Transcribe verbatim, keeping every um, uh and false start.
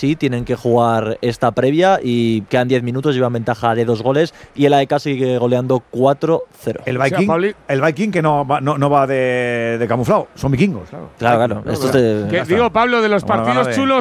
sí tienen que jugar esta previa y quedan diez minutos, llevan ventaja de dos goles y el A E K sigue goleando cuatro cero. El Viking, O sea, el Viking que no va, no, no va de, de camuflado, son vikingos, claro. Claro, claro. Esto es de, Que, digo, Pablo, de los Una gana partidos de- chulos